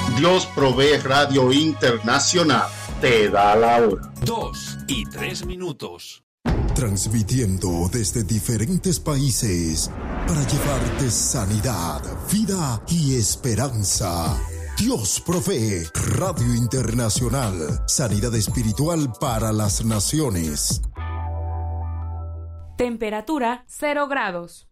Dios Provee Radio Internacional te da la hora. 2:03. Transmitiendo desde diferentes países para llevarte sanidad, vida y esperanza. Dios Provee Radio Internacional. Sanidad espiritual para las naciones. Temperatura 0 grados.